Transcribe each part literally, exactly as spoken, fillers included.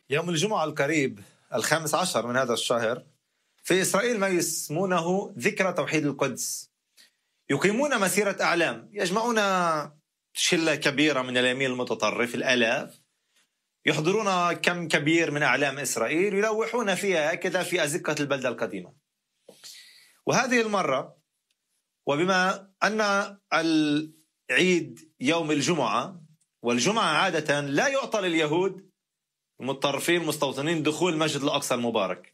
يوم الجمعة القريب الخامس عشر من هذا الشهر في إسرائيل ما يسمونه ذكرى توحيد القدس. يقيمون مسيرة أعلام، يجمعون شلة كبيرة من اليمين المتطرف، الآلاف، يحضرون كم كبير من أعلام إسرائيل يلوحون فيها هكذا في أزقة البلدة القديمة. وهذه المرة، وبما أن العيد يوم الجمعة، والجمعة عادة لا يعطى لليهود المتطرفين المستوطنين دخول المسجد الأقصى المبارك،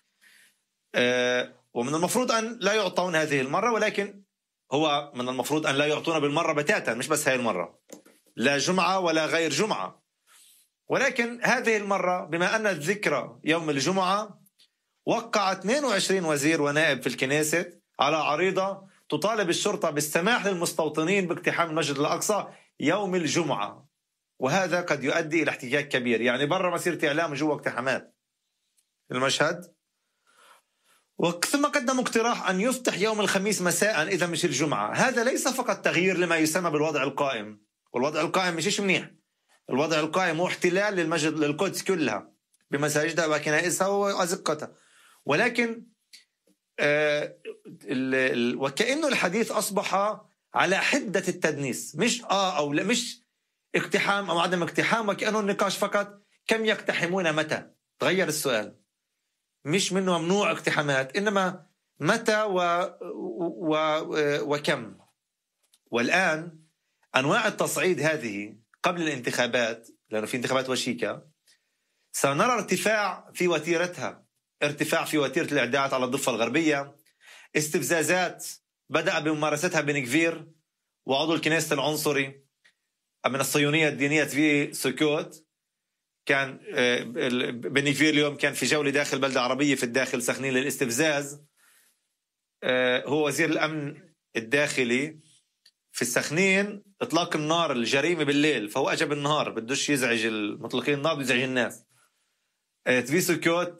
ومن المفروض أن لا يعطون هذه المرة، ولكن هو من المفروض أن لا يعطون بالمرة بتاتا، مش بس هذه المرة، لا جمعة ولا غير جمعة. ولكن هذه المرة بما أن الذكرى يوم الجمعة، وقع اثنين وعشرين وزير ونائب في الكنيسة على عريضة تطالب الشرطة بالسماح للمستوطنين باقتحام المسجد الأقصى يوم الجمعة، وهذا قد يؤدي إلى احتكاك كبير، يعني برا مسيرة إعلام جوا اقتحامات المشهد. ثم قدموا اقتراح أن يفتح يوم الخميس مساء إذا مش الجمعة. هذا ليس فقط تغيير لما يسمى بالوضع القائم، والوضع القائم مش منيح. الوضع القائم هو احتلال للمسجد للقدس كلها بمساجدها وكنائسها وأزقتها، ولكن آه وكأنه الحديث أصبح على حدة التدنيس، مش آه أو لا، مش اقتحام أو عدم اقتحام، وكأنه النقاش فقط كم يقتحمون متى. تغير السؤال، مش منه ممنوع اقتحامات، إنما متى و... و... وكم. والآن أنواع التصعيد هذه قبل الانتخابات، لأنه في انتخابات وشيكة، سنرى ارتفاع في وتيرتها، ارتفاع في وتيرة الإعداد على الضفة الغربية، استفزازات بدأ بممارستها بن غفير وعضو الكنيسة العنصري من الصهيونية الدينية في سكوت. كان بن غفير اليوم كان في جولة داخل بلدة عربية في الداخل سخنين للاستفزاز. هو وزير الأمن الداخلي في السخنين، إطلاق النار الجريمة بالليل، فهو أجى بالنهار بدوش يزعج المطلقين النار، بيزعج الناس. في سكوت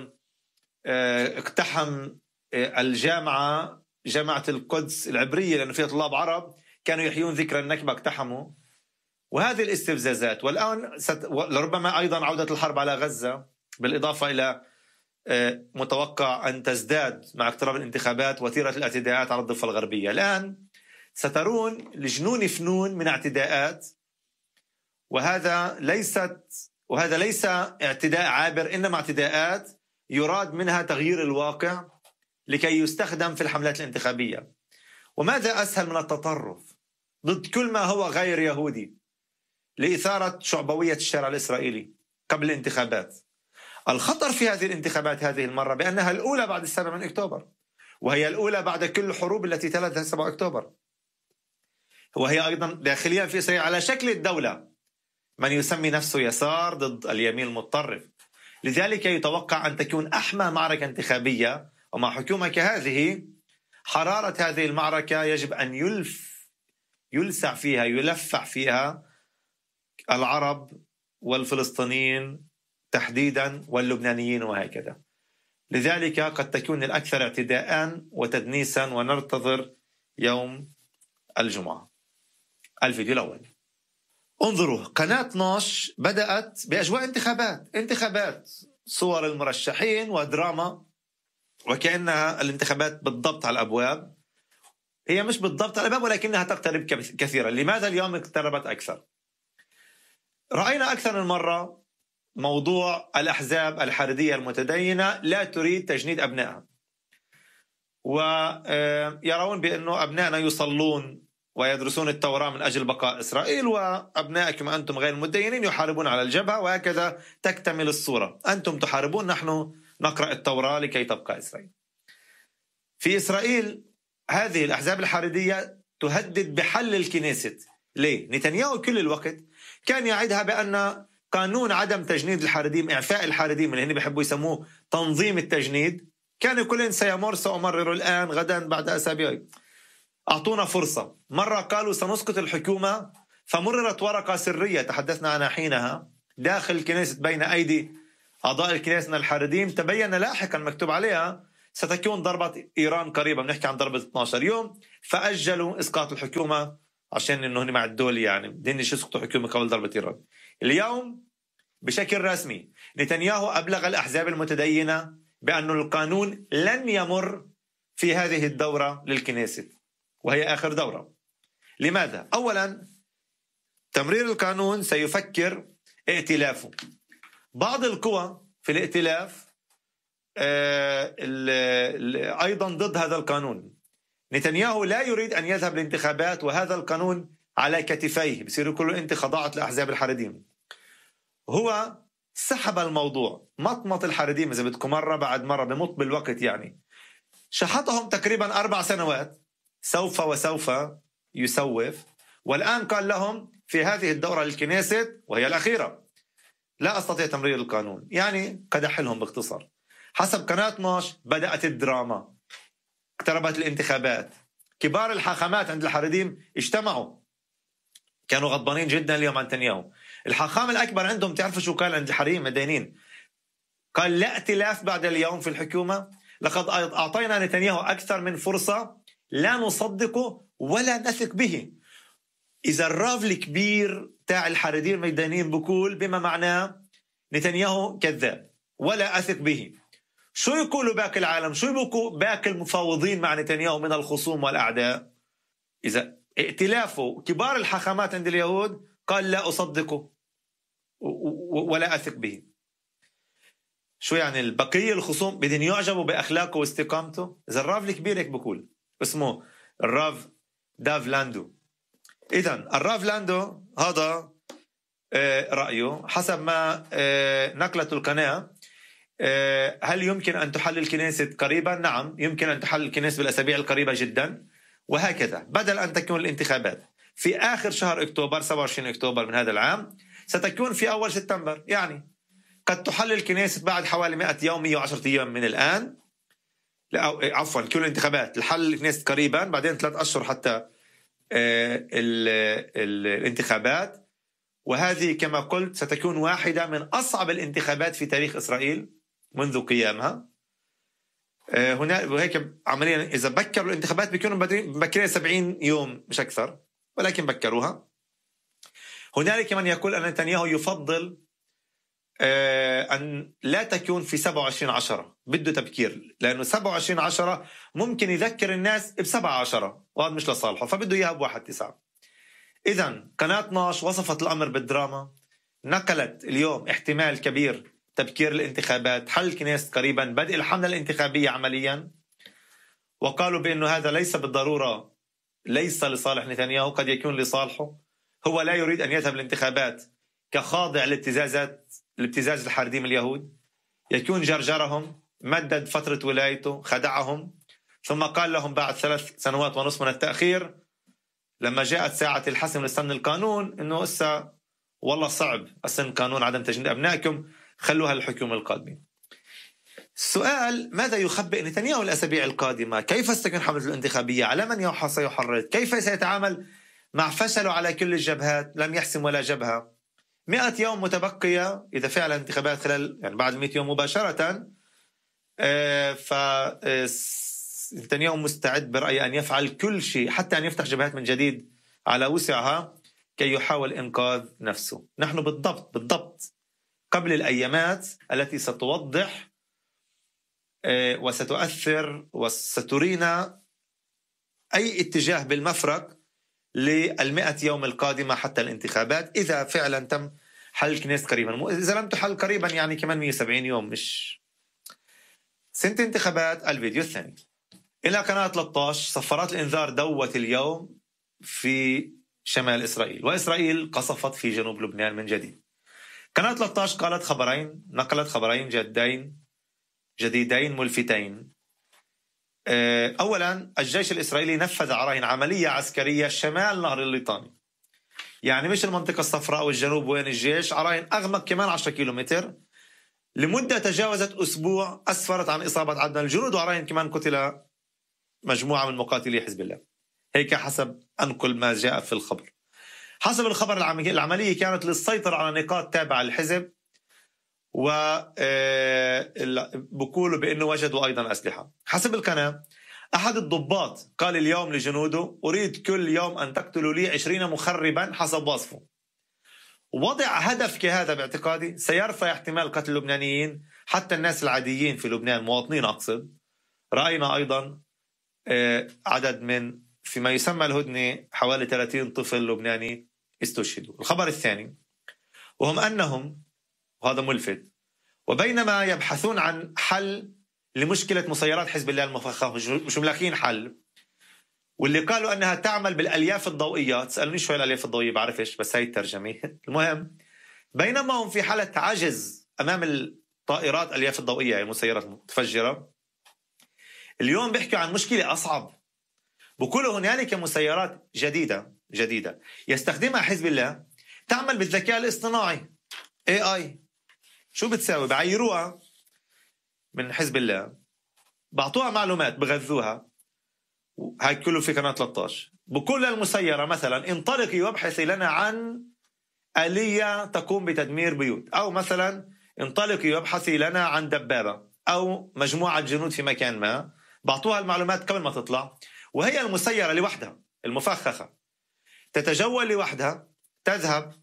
اقتحم الجامعة، جامعة القدس العبرية، لأنه فيها طلاب عرب كانوا يحيون ذكرى النكبة، اقتحموا. وهذه الاستفزازات، والآن ست... لربما أيضا عودة الحرب على غزة، بالإضافة إلى متوقع أن تزداد مع اقتراب الانتخابات وتيرة الاعتداءات على الضفة الغربية. الآن سترون لجنون فنون من اعتداءات، وهذا ليست وهذا ليس اعتداء عابر، إنما اعتداءات يراد منها تغيير الواقع لكي يستخدم في الحملات الانتخابية. وماذا أسهل من التطرف ضد كل ما هو غير يهودي لإثارة شعبوية الشارع الإسرائيلي قبل الانتخابات؟ الخطر في هذه الانتخابات هذه المرة بأنها الأولى بعد السابع من أكتوبر، وهي الأولى بعد كل الحروب التي تلتها سبعة أكتوبر، وهي أيضا داخليا في إسرائيل على شكل الدولة من يسمي نفسه يسار ضد اليمين المتطرف. لذلك يتوقع أن تكون أحمى معركة انتخابية، ومع حكومة كهذه حرارة هذه المعركة يجب أن يلف يلسع فيها يلفع فيها العرب والفلسطينيين تحديدا واللبنانيين وهكذا. لذلك قد تكون الأكثر اعتداء وتدنيسا، وننتظر يوم الجمعة. الفيديو الأول. انظروا، قناة اثناشر بدأت بأجواء انتخابات انتخابات صور المرشحين ودراما، وكأنها الانتخابات بالضبط على الأبواب. هي مش بالضبط على الأبواب، ولكنها تقترب كثيرا. لماذا اليوم اقتربت أكثر؟ رأينا أكثر من مرة موضوع الأحزاب الحريدية المتدينة لا تريد تجنيد أبنائها، ويرون بأنه أبنائنا يصلون ويدرسون التوراة من أجل بقاء إسرائيل، وأبنائكم أنتم غير المتدينين يحاربون على الجبهة، وهكذا تكتمل الصورة. أنتم تحاربون، نحن نقرأ التوراة لكي تبقى إسرائيل. في إسرائيل هذه الأحزاب الحريدية تهدد بحل الكنيسة. ليه؟ نتنياهو كل الوقت كان يعدها بأن قانون عدم تجنيد الحريديم، إعفاء الحريديم اللي هن بيحبوا يسموه تنظيم التجنيد، كان كل سيمر سأمرر الآن غدا بعد أسابيع. أعطونا فرصة. مرة قالوا سنسقط الحكومة، فمررت ورقة سرية تحدثنا عنها حينها داخل الكنيسة بين أيدي أعضاء الكنيسة الحريديم، تبين لاحقا مكتوب عليها ستكون ضربة إيران قريبة، بنحكي عن ضربة اثني عشر يوم، فأجلوا إسقاط الحكومة عشان إنه هن مع الدول يعني بدهن يسقطوا حكومة قبل ضربة إيران. اليوم بشكل رسمي نتنياهو أبلغ الأحزاب المتدينة بأن القانون لن يمر في هذه الدورة للكنيست، وهي آخر دورة. لماذا؟ أولا، تمرير القانون سيفكر ائتلافه. بعض القوى في الائتلاف آه أيضا ضد هذا القانون. نتنياهو لا يريد أن يذهب للانتخابات وهذا القانون على كتفيه، بصير كله أنت خضعت لأحزاب الحريديم. هو سحب الموضوع، مطمط الحريديم إذا بدكم مرة بعد مرة بمط بالوقت، يعني شحطهم تقريبا أربع سنوات سوف وسوف يسوف، والآن قال لهم في هذه الدورة للكنيست وهي الأخيرة لا أستطيع تمرير القانون، يعني قدح لهم باختصار. حسب قناة اثناشر بدأت الدراما، اقتربت الانتخابات، كبار الحاخامات عند الحريديم اجتمعوا، كانوا غضبانين جدا اليوم عن نتنياهو. الحاخام الأكبر عندهم تعرفوا شو قال عند الحريم مدينين؟ قال لا ائتلاف بعد اليوم في الحكومة، لقد أعطينا نتنياهو أكثر من فرصة، لا نصدقه ولا نثق به. إذا الراف الكبير تاع الحريديم الميدانيين بقول بما معناه نتنياهو كذاب ولا أثق به، شو يقولوا باقي العالم؟ شو يقولوا باقي المفاوضين مع نتنياهو من الخصوم والأعداء؟ إذا ائتلافه كبار الحاخامات عند اليهود قال لا أصدقه ولا أثق به، شو يعني البقية الخصوم بدهم يعجبوا بأخلاقه واستقامته؟ إذا الراف الكبير هيك بقول، اسمه الراف داف لاندو. إذن الراف لاندو هذا رأيه حسب ما نقلت القناة. هل يمكن أن تحل الكنيست قريبا؟ نعم، يمكن أن تحل الكنيست بالأسابيع القريبة جدا، وهكذا بدل أن تكون الانتخابات في آخر شهر أكتوبر سبعة وعشرين أكتوبر من هذا العام، ستكون في أول سبتمبر. يعني قد تحل الكنيست بعد حوالي مئة يوم مئة وعشرة أيام من الآن، لا عفوا كل الانتخابات الحل الكنيست قريبا، بعدين ثلاث أشهر حتى ال ال الانتخابات، وهذه كما قلت ستكون واحدة من أصعب الانتخابات في تاريخ إسرائيل منذ قيامها. هنا وهيك عمليا إذا بكروا الانتخابات بيكونوا مبكرين سبعين يوم مش أكثر، ولكن بكروها. هنالك من يقول أن نتنياهو يفضل أن لا تكون في سبعة وعشرين عشرة، بده تبكير، لأنه سبعة وعشرين عشرة ممكن يذكر الناس بسبعة عشرة وهذا مش لصالحه، فبده إياها بواحد تسعة. إذن قناة اثناشر وصفت الأمر بالدراما، نقلت اليوم احتمال كبير تبكير الانتخابات، حل الكنيست قريبا، بدء الحملة الانتخابية عمليا، وقالوا بأنه هذا ليس بالضرورة ليس لصالح نتنياهو، قد يكون لصالحه. هو لا يريد أن يذهب الانتخابات كخاضع لابتزازات الابتزاز الحريديم اليهود، يكون جرجرهم، مدد فترة ولايته، خدعهم، ثم قال لهم بعد ثلاث سنوات ونصف من التأخير لما جاءت ساعة الحسم لسن القانون إنه إسا والله صعب أسن قانون عدم تجنيد أبنائكم، خلوها للحكومة القادمة. السؤال ماذا يخبئ نتنياهو الأسابيع القادمة؟ كيف ستكون حملة الانتخابية؟ على من سيحرض؟ كيف سيتعامل مع فشله على كل الجبهات؟ لم يحسم ولا جبهة. مئة يوم متبقية إذا فعلا انتخابات خلال يعني بعد مئة يوم مباشرة، ف نتنياهو مستعد برأيي أن يفعل كل شيء حتى أن يفتح جبهات من جديد على وسعها كي يحاول إنقاذ نفسه. نحن بالضبط بالضبط قبل الأيامات التي ستوضح وستؤثر وسترينا أي اتجاه بالمفرق للمئة يوم القادمة حتى الانتخابات، إذا فعلا تم حل الكنيست قريبا. إذا لم تحل قريبا يعني كمان مئة وسبعين يوم، مش سنة انتخابات. الفيديو الثاني إلى قناة ثلاثة عشر، صفارات الإنذار دوت اليوم في شمال إسرائيل، وإسرائيل قصفت في جنوب لبنان من جديد. قناة ثلاثة عشر قالت خبرين، نقلت خبرين جدين جديدين ملفتين. أولا، الجيش الإسرائيلي نفذ عراين عملية عسكرية شمال نهر الليطاني، يعني مش المنطقة الصفراء والجنوب وين الجيش، عراين أغمق كمان عشرة كيلومتر لمدة تجاوزت أسبوع، أسفرت عن إصابة عدد من الجنود، وعراين كمان قتل مجموعة من مقاتلي حزب الله. هيك حسب أنقل ما جاء في الخبر. حسب الخبر العملية كانت للسيطرة على نقاط تابعة للحزب، وبقولوا بأنه وجدوا أيضا أسلحة. حسب القناة أحد الضباط قال اليوم لجنوده أريد كل يوم أن تقتلوا لي عشرين مخربا حسب وصفه، وضع هدف كهذا باعتقادي سيرفع احتمال قتل اللبنانيين، حتى الناس العاديين في لبنان، مواطنين أقصد. رأينا أيضا عدد من فيما يسمى الهدنة حوالي ثلاثين طفل لبناني استشهدوا. الخبر الثاني وهم أنهم، وهذا ملفت، وبينما يبحثون عن حل لمشكلة مسيرات حزب الله المفخخة، مش ملاقين حل، واللي قالوا أنها تعمل بالألياف الضوئية. تسألوني شو الألياف الضوئية، بعرفش، بس هاي الترجمة. المهم، بينما هم في حالة عجز أمام الطائرات الألياف الضوئية، المسيرات المتفجرة، اليوم بيحكوا عن مشكلة أصعب. بقولوا هنالك مسيرات جديدة جديدة يستخدمها حزب الله، تعمل بالذكاء الاصطناعي إيه آي. شو بتساوي؟ بعيروها من حزب الله، بعطوها معلومات، بغذوها. هاي كله في قناة ثلاثة عشر. بكل المسيرة مثلا انطلقي وابحثي لنا عن آلية تقوم بتدمير بيوت، أو مثلا انطلقي وابحثي لنا عن دبابة أو مجموعة جنود في مكان ما. بعطوها المعلومات قبل ما تطلع، وهي المسيرة لوحدها المفخخة تتجول لوحدها، تذهب،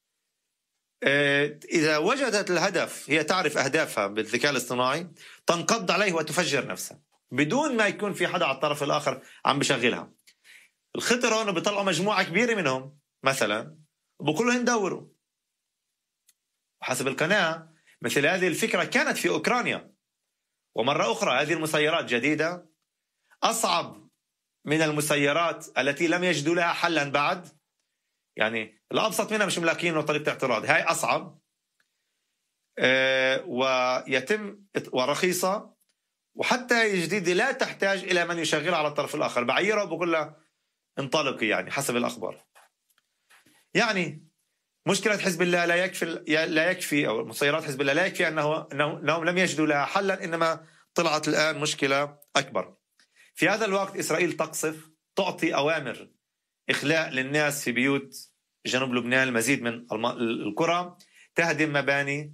إذا وجدت الهدف، هي تعرف أهدافها بالذكاء الاصطناعي، تنقض عليه وتفجر نفسها بدون ما يكون في حدا على الطرف الآخر عم بشغلها. الخطر هون بيطلعوا مجموعة كبيرة منهم مثلا، وبقولوا دوروا. وحسب القناة مثل هذه الفكرة كانت في أوكرانيا. ومرة أخرى هذه المسيرات جديدة، أصعب من المسيرات التي لم يجدوا لها حلا بعد. يعني الأبسط منها مش ملاقين طريقة اعتراض، هاي أصعب أه ويتم ورخيصة، وحتى جديدة لا تحتاج إلى من يشغلها على الطرف الآخر. بعيره وبقول له انطلقي، يعني حسب الأخبار. يعني مشكلة حزب الله لا يكفي لا يكفي أو مسيرات حزب الله لا يكفي أنه أنهم لم يجدوا لها حلا، إنما طلعت الآن مشكلة أكبر. في هذا الوقت إسرائيل تقصف، تعطي أوامر إخلاء للناس في بيوت جنوب لبنان، المزيد من القرى، تهدم مباني،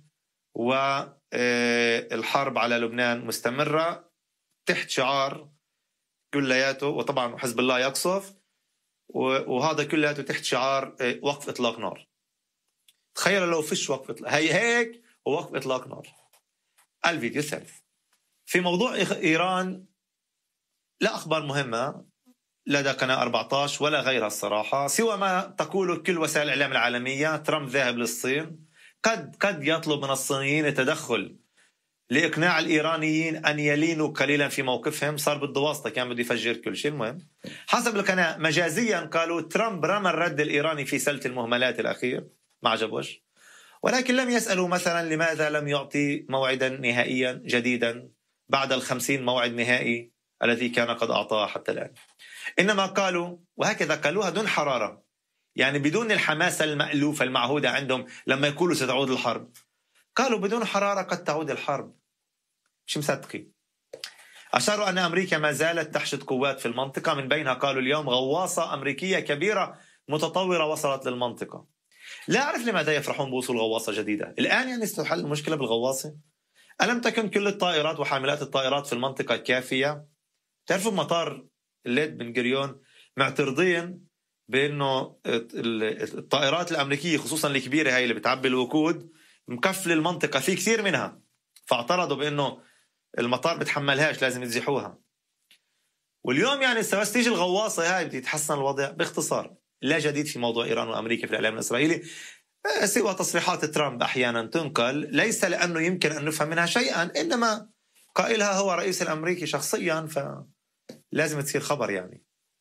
والحرب على لبنان مستمرة تحت شعار كلياته، وطبعا حزب الله يقصف، وهذا كلياته تحت شعار وقف إطلاق نار. تخيلوا لو فيش وقف إطلاق، هي هيك ووقف إطلاق نار. الفيديو الثالث في موضوع إيران، لا أخبار مهمة لدى قناة أربعة عشر ولا غيرها الصراحة، سوى ما تقوله كل وسائل الإعلام العالمية. ترامب ذاهب للصين، قد قد يطلب من الصينيين التدخل لإقناع الإيرانيين أن يلينوا قليلا في موقفهم. صار بده واسطة، كان بده يفجر كل شيء. المهم، حسب القناة مجازيا قالوا ترامب رمى الرد الإيراني في سلة المهملات الأخير، ما عجبوش، ولكن لم يسألوا مثلا لماذا لم يعطي موعدا نهائيا جديدا بعد الخمسين موعد نهائي الذي كان قد أعطاه حتى الآن. إنما قالوا، وهكذا قالوها دون حرارة، يعني بدون الحماسة المألوفة المعهودة عندهم لما يقولوا ستعود الحرب. قالوا بدون حرارة قد تعود الحرب، مش مصدقين. أشاروا أن أمريكا ما زالت تحشد قوات في المنطقة، من بينها قالوا اليوم غواصة أمريكية كبيرة متطورة وصلت للمنطقة. لا أعرف لماذا يفرحون بوصول غواصة جديدة الآن، يعني استحل المشكلة بالغواصة. ألم تكن كل الطائرات وحاملات الطائرات في المنطقة كافية؟ تعرفوا مطار الليد بن غوريون معترضين بأنه الطائرات الأمريكية خصوصا الكبيرة هاي اللي بتعبي الوقود مكفل المنطقة، في كثير منها، فاعترضوا بأنه المطار بتحملهاش، لازم يزيحوها. واليوم يعني بس تيجي الغواصة هاي بتتحسن الوضع. باختصار، لا جديد في موضوع إيران وأمريكا في الإعلام الإسرائيلي سوى تصريحات ترامب أحيانا تنقل، ليس لأنه يمكن أن نفهم منها شيئا، إنما قائلها هو رئيس الأمريكي شخصيا، فلازم تصير خبر يعني.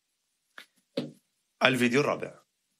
الفيديو الرابع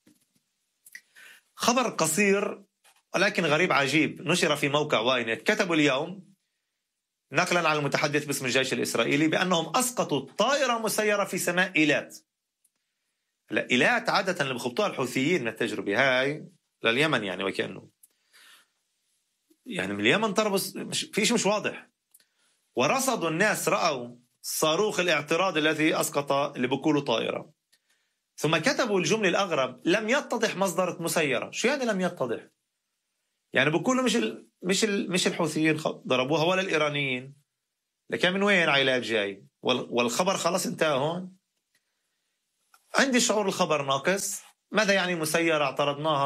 خبر قصير ولكن غريب عجيب، نشر في موقع واينت. كتبوا اليوم نقلا عن المتحدث باسم الجيش الإسرائيلي بأنهم أسقطوا طائرة مسيرة في سماء إيلات. لا، إيلات عادة اللي بخبطوها الحوثيين من التجربة هاي لليمن، يعني وكأنه يعني من اليمن طربس، مش فيش مش واضح. ورصدوا الناس رأوا صاروخ الاعتراض الذي أسقط اللي بقوله طائرة. ثم كتبوا الجملة الأغرب: لم يتضح مصدر مسيرة. شو يعني لم يتضح؟ يعني بقولوا مش ال مش ال مش الحوثيين ضربوها ولا الإيرانيين، لكن من وين عيلات جاي؟ والخبر خلاص انتهى هون. عندي شعور الخبر ناقص. ماذا يعني مسيرة اعترضناها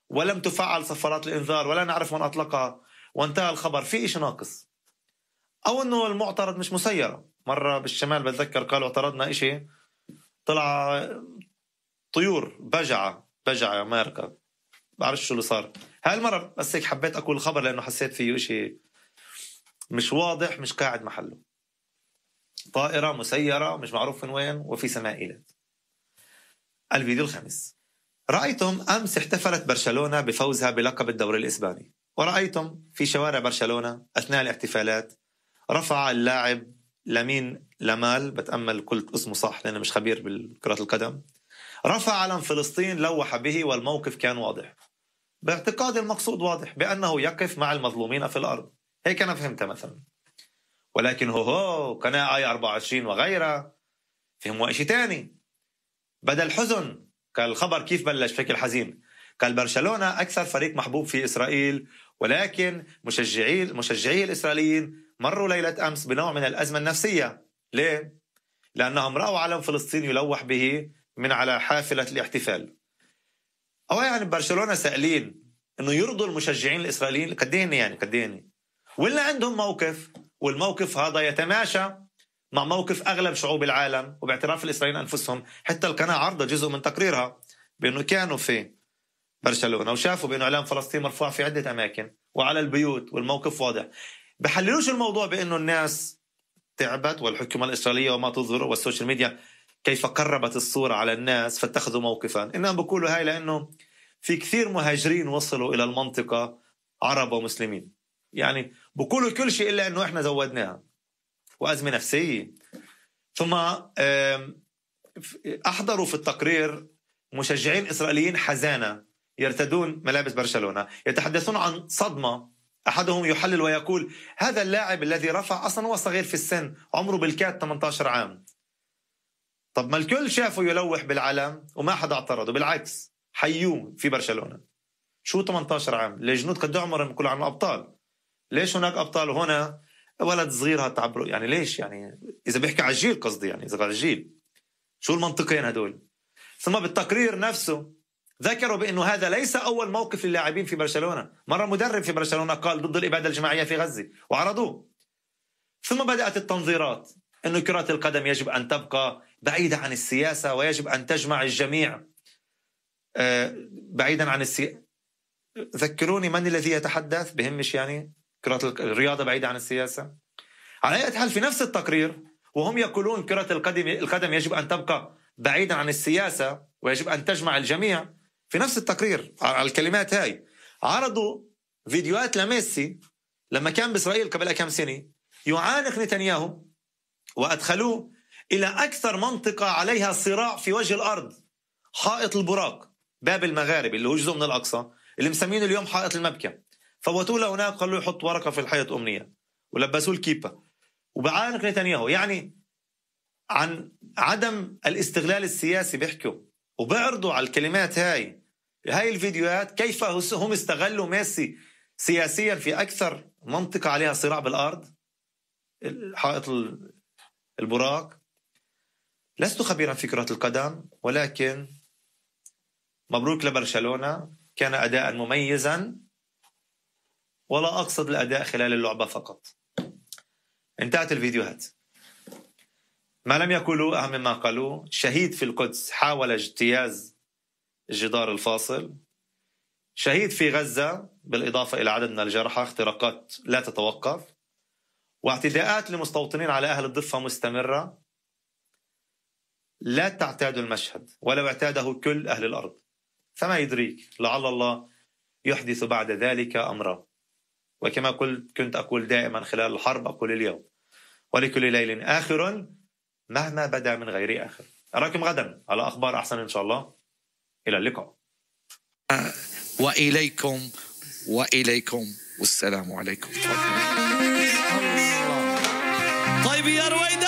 ولم تفعل صفارات الإنذار ولا نعرف من أطلقها وانتهى الخبر، في إشي ناقص. أو أنه المعترض مش مسيرة. مرة بالشمال بتذكر قالوا اعترضنا إشي، طلع طيور بجعة بجعة ماركة، بعرف شو اللي صار. هاي المرة بس هيك حبيت أقول الخبر لأنه حسيت فيه إشي مش واضح، مش قاعد محله. طائرة مسيرة مش معروف من وين وفي سمائلات. الفيديو الخامس: رأيتم أمس احتفلت برشلونة بفوزها بلقب الدوري الإسباني، ورأيتم في شوارع برشلونة أثناء الاحتفالات رفع اللاعب لامين يامال، بتأمل قلت اسمه صح لأنه مش خبير بالكرة القدم، رفع علم فلسطين لوح به، والموقف كان واضح. باعتقاد المقصود واضح بأنه يقف مع المظلومين في الأرض، هيك أنا فهمتها مثلا. ولكن هو هو قناة آي أربعة وعشرين وغيرها فهموا إشي تاني. بدل حزن قال الخبر كيف بلش بشكل حزين، قال برشلونة أكثر فريق محبوب في إسرائيل، ولكن مشجعي المشجعي الإسرائيليين مروا ليلة أمس بنوع من الأزمة النفسية. ليه؟ لأنهم رأوا علم فلسطين يلوح به من على حافلة الاحتفال. أو يعني برشلونة سائلين إنه يرضوا المشجعين الإسرائيليين قديني يعني قديني، ولا عندهم موقف، والموقف هذا يتماشى مع موقف أغلب شعوب العالم وباعتراف الإسرائيليين أنفسهم. حتى القناة عرضة جزء من تقريرها بأنه كانوا في برشلونة وشافوا بأنه إعلام فلسطين مرفوع في عدة أماكن وعلى البيوت والموقف واضح. بحللوش الموضوع بأنه الناس تعبت والحكومة الإسرائيلية وما تظهر والسوشيال ميديا كيف قربت الصورة على الناس فاتخذوا موقفا، إنهم بيقولوا هاي لأنه في كثير مهاجرين وصلوا إلى المنطقة عرب ومسلمين، يعني بيقولوا كل شيء إلا أنه إحنا زودناها وأزمة نفسية. ثم أحضروا في التقرير مشجعين إسرائيليين حزانة يرتدون ملابس برشلونة يتحدثون عن صدمة. أحدهم يحلل ويقول هذا اللاعب الذي رفع أصلا هو صغير في السن، عمره بالكاد ثمانية عشر عام. طب ما الكل شافه يلوح بالعلم وما حدا اعترضه، بالعكس حيوه في برشلونة. شو ثمانية عشر عام؟ الجنود قد عمرهم كل عام أبطال، ليش هناك أبطال وهنا ولد صغير هتعبره؟ يعني ليش؟ يعني إذا بيحكي على الجيل قصدي، يعني إذا قال الجيل شو المنطقين هدول؟ ثم بالتقرير نفسه ذكروا بأنه هذا ليس أول موقف للاعبين في برشلونة. مرة مدرب في برشلونة قال ضد الإبادة الجماعية في غزة وعرضوه. ثم بدأت التنظيرات أنه كرة القدم يجب أن تبقى بعيدة عن السياسة ويجب أن تجمع الجميع بعيدا عن السياسة. ذكروني من الذي يتحدث بهمش، يعني كرة الرياضة بعيدة عن السياسة. على أي حال في نفس التقرير وهم يقولون كرة القدم القدم يجب أن تبقى بعيدا عن السياسة ويجب أن تجمع الجميع، في نفس التقرير على الكلمات هاي عرضوا فيديوهات لميسي لما كان بإسرائيل قبل كم سنة يعانق نتنياهو وأدخلوه إلى أكثر منطقة عليها صراع في وجه الأرض، حائط البراق باب المغاربي اللي هو جزء من الأقصى اللي مسمينه اليوم حائط المبكى. فوتوه لهناك قالوا يحط ورقة في الحيط أمنية ولبسوه الكيبة وبعانق نتنياهو، يعني عن عدم الاستغلال السياسي بيحكوا وبعرضوا على الكلمات هاي هاي الفيديوهات كيف هم استغلوا ميسي سياسيا في أكثر منطقة عليها صراع بالأرض، حائط البراق. لست خبيرا في كرة القدم ولكن مبروك لبرشلونة، كان أداء مميزا ولا أقصد الأداء خلال اللعبة فقط. انتهت الفيديوهات. ما لم يقولوا أهم مما قالوا: شهيد في القدس حاول اجتياز الجدار الفاصل، شهيد في غزة بالإضافة إلى عدد من الجرحى، اختراقات لا تتوقف، واعتداءات لمستوطنين على أهل الضفة مستمرة. لا تعتادوا المشهد ولو اعتاده كل أهل الأرض، فما يدريك لعل الله يحدث بعد ذلك أمرا. وكما قلت كنت أقول دائما خلال الحرب أقول اليوم: ولكل ليل آخر مهما بدا من غير آخر. أراكم غدا على أخبار أحسن إن شاء الله. إلى اللقاء. وإليكم وإليكم والسلام عليكم. طيب يا رويدا.